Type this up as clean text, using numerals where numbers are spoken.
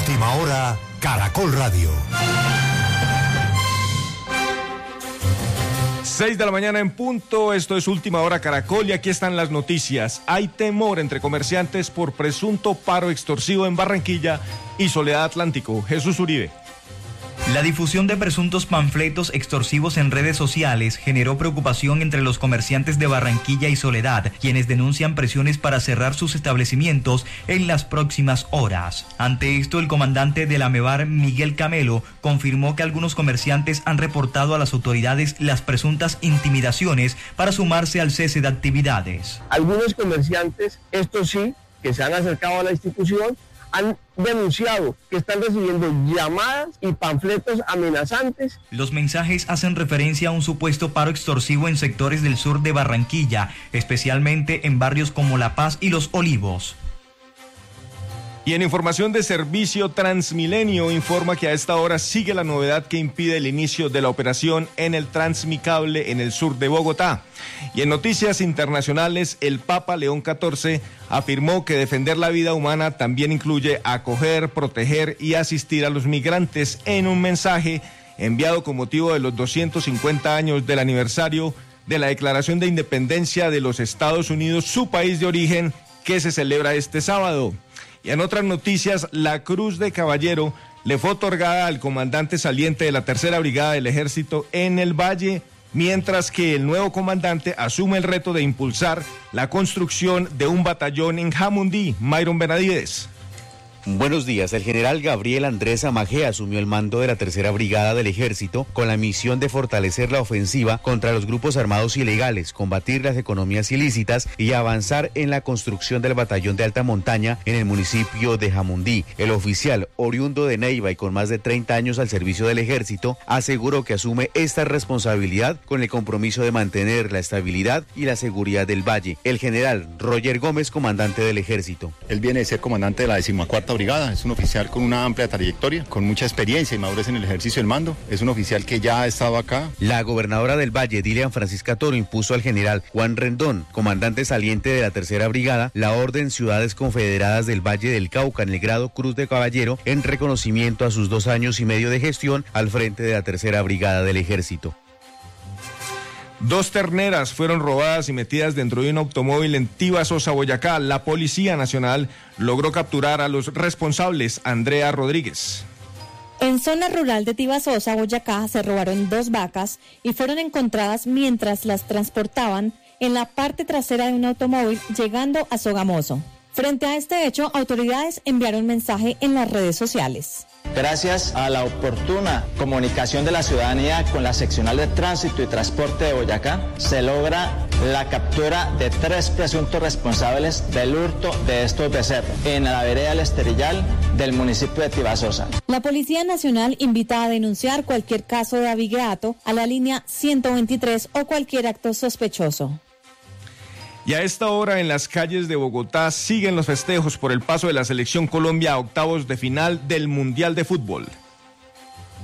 Última Hora, Caracol Radio. 6 de la mañana en punto, esto es Última Hora Caracol y aquí están las noticias. Hay temor entre comerciantes por presunto paro extorsivo en Barranquilla y Soledad Atlántico. Jesús Uribe. La difusión de presuntos panfletos extorsivos en redes sociales generó preocupación entre los comerciantes de Barranquilla y Soledad, quienes denuncian presiones para cerrar sus establecimientos en las próximas horas. Ante esto, el comandante de la AMEBAR, Miguel Camelo, confirmó que algunos comerciantes han reportado a las autoridades las presuntas intimidaciones para sumarse al cese de actividades. Algunos comerciantes, estos sí, que se han acercado a la institución, han denunciado que están recibiendo llamadas y panfletos amenazantes. Los mensajes hacen referencia a un supuesto paro extorsivo en sectores del sur de Barranquilla, especialmente en barrios como La Paz y Los Olivos. Y en información de servicio, Transmilenio informa que a esta hora sigue la novedad que impide el inicio de la operación en el Transmicable en el sur de Bogotá. Y en noticias internacionales, el Papa León XIV afirmó que defender la vida humana también incluye acoger, proteger y asistir a los migrantes en un mensaje enviado con motivo de los 250 años del aniversario de la Declaración de Independencia de los Estados Unidos, su país de origen, que se celebra este sábado. Y en otras noticias, la Cruz de Caballero le fue otorgada al comandante saliente de la Tercera Brigada del Ejército en el Valle, mientras que el nuevo comandante asume el reto de impulsar la construcción de un batallón en Jamundí. Myron Benavides. Buenos días. El general Gabriel Andrés Amagé asumió el mando de la Tercera Brigada del Ejército con la misión de fortalecer la ofensiva contra los grupos armados ilegales, combatir las economías ilícitas y avanzar en la construcción del batallón de alta montaña en el municipio de Jamundí. El oficial, oriundo de Neiva y con más de 30 años al servicio del Ejército, aseguró que asume esta responsabilidad con el compromiso de mantener la estabilidad y la seguridad del Valle. El general Roger Gómez, comandante del Ejército. Él viene de ser comandante de la 14ª Brigada, es un oficial con una amplia trayectoria, con mucha experiencia y madurez en el ejercicio del mando, es un oficial que ya ha estado acá. La gobernadora del Valle, Dilian Francisca Toro, impuso al general Juan Rendón, comandante saliente de la Tercera Brigada, la Orden Ciudades Confederadas del Valle del Cauca en el grado Cruz de Caballero en reconocimiento a sus 2 años y medio de gestión al frente de la Tercera Brigada del Ejército. 2 terneras fueron robadas y metidas dentro de un automóvil en Tibasosa, Boyacá. La Policía Nacional logró capturar a los responsables. Andrea Rodríguez. En zona rural de Tibasosa, Boyacá, se robaron 2 vacas y fueron encontradas mientras las transportaban en la parte trasera de un automóvil llegando a Sogamoso. Frente a este hecho, autoridades enviaron mensaje en las redes sociales. Gracias a la oportuna comunicación de la ciudadanía con la seccional de tránsito y transporte de Boyacá, se logra la captura de 3 presuntos responsables del hurto de estos becerros en la vereda El Esterillal del municipio de Tibasosa. La Policía Nacional invita a denunciar cualquier caso de abigeato a la línea 123 o cualquier acto sospechoso. Y a esta hora en las calles de Bogotá siguen los festejos por el paso de la Selección Colombia a octavos de final del Mundial de Fútbol.